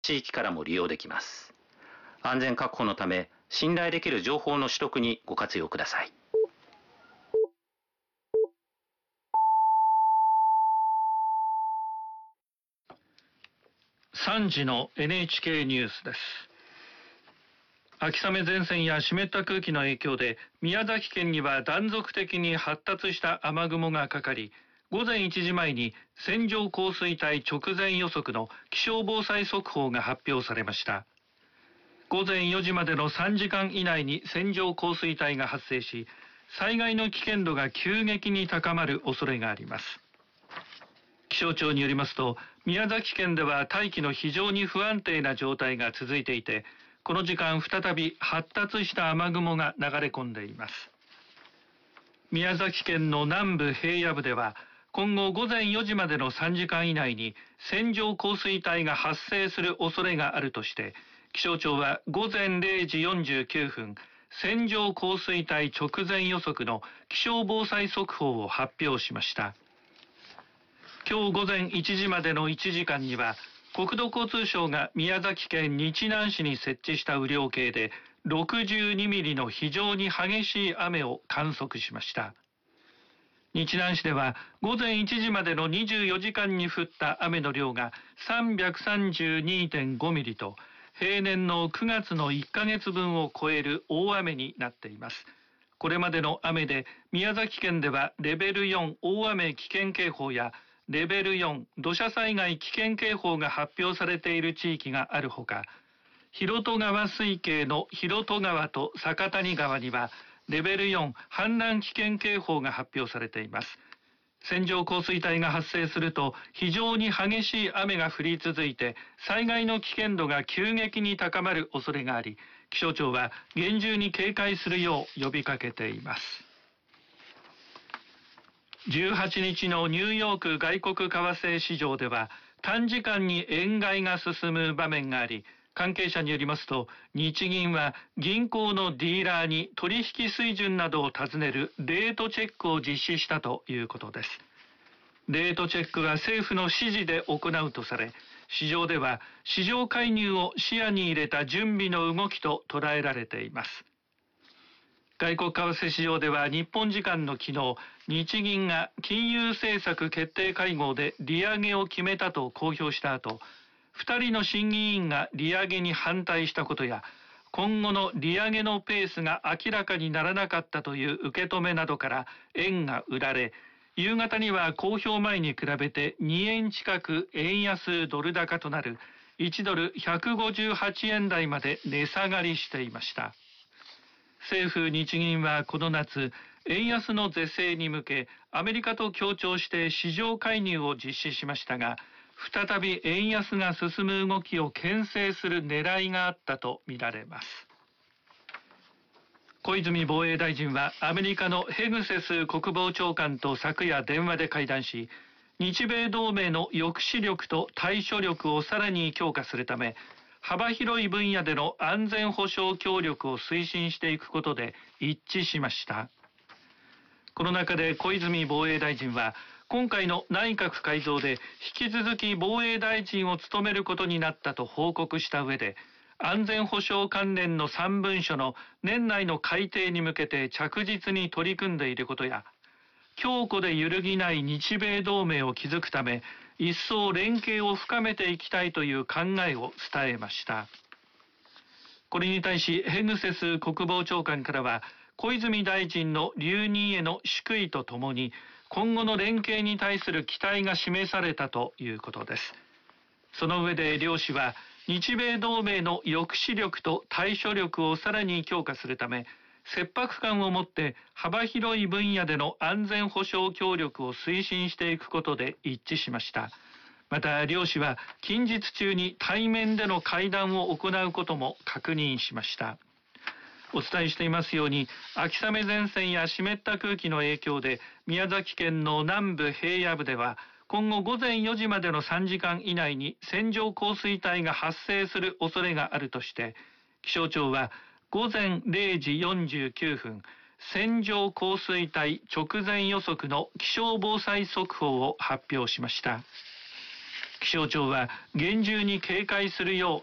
地域からも利用できます。安全確保のため、信頼できる情報の取得にご活用ください。 3時の NHK ニュースです。秋雨前線や湿った空気の影響で宮崎県には断続的に発達した雨雲がかかり、午前1時前に線状降水帯直前予測の気象防災速報が発表されました。午前4時までの3時間以内に線状降水帯が発生し、災害の危険度が急激に高まる恐れがあります。気象庁によりますと、宮崎県では大気の非常に不安定な状態が続いていて、この時間再び発達した雨雲が流れ込んでいます。宮崎県の南部平野部では、今後午前4時までの3時間以内に線状降水帯が発生する恐れがあるとして、気象庁は午前0時49分、線状降水帯直前予測の気象防災速報を発表しました。今日午前1時までの1時間には、国土交通省が宮崎県日南市に設置した雨量計で62ミリの非常に激しい雨を観測しました。日南市では午前1時までの24時間に降った雨の量が 332.5 ミリと、平年の9月の1ヶ月分を超える大雨になっています。これまでの雨で宮崎県ではレベル4大雨危険警報やレベル4土砂災害危険警報が発表されている地域があるほか、広渡川水系の広渡川と酒谷川にはレベル4氾濫危険警報が発表されています。線状降水帯が発生すると非常に激しい雨が降り続いて災害の危険度が急激に高まる恐れがあり、気象庁は厳重に警戒するよう呼びかけています。18日のニューヨーク外国為替市場では短時間に円買いが進む場面があり、関係者によりますと、日銀は銀行のディーラーに取引水準などを尋ねるレートチェックを実施したということです。レートチェックは政府の指示で行うとされ、市場では市場介入を視野に入れた準備の動きと捉えられています。外国為替市場では日本時間の昨日、日銀が金融政策決定会合で利上げを決めたと公表した後、2人の審議員が利上げに反対したことや、今後の利上げのペースが明らかにならなかったという受け止めなどから円が売られ、夕方には公表前に比べて2円近く円安ドル高となる1ドル158円台まで値下がりしていました。政府日銀はこの夏、円安の是正に向けアメリカと協調して市場介入を実施しましたが、再び円安が進む動きを牽制する狙いがあったとみられます。小泉防衛大臣はアメリカのヘグセス国防長官と昨夜電話で会談し、日米同盟の抑止力と対処力をさらに強化するため、幅広い分野での安全保障協力を推進していくことで一致しました。この中で小泉防衛大臣は、今回の内閣改造で引き続き防衛大臣を務めることになったと報告した上で、安全保障関連の3文書の年内の改定に向けて着実に取り組んでいることや、強固で揺るぎない日米同盟を築くため、一層連携を深めていきたいという考えを伝えました。これに対しヘグセス国防長官からは、小泉大臣の留任への祝意とともに、今後の連携に対する期待が示されたということです。その上で両氏は、日米同盟の抑止力と対処力をさらに強化するため、切迫感を持って幅広い分野での安全保障協力を推進していくことで一致しました。また両氏は近日中に対面での会談を行うことも確認しました。お伝えしていますように、秋雨前線や湿った空気の影響で宮崎県の南部平野部では今後午前4時までの3時間以内に線状降水帯が発生する恐れがあるとして、気象庁は午前0時49分、線状降水帯直前予測の気象防災速報を発表しました。 気象庁は厳重に警戒するよ